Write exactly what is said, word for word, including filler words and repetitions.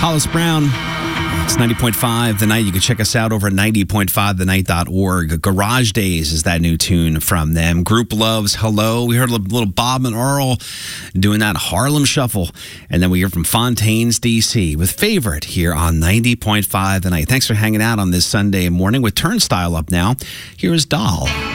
Hollis Brown. It's ninety point five The Night. You can check us out over at ninety point five the night dot org. Garage Days is that new tune from them. Group Loves Hello. We heard a little Bob and Earl doing that Harlem Shuffle. And then we hear from Fontaines, D C with Favorite here on ninety point five The Night. Thanks for hanging out on this Sunday morning with Turnstile up now. Here is Doll.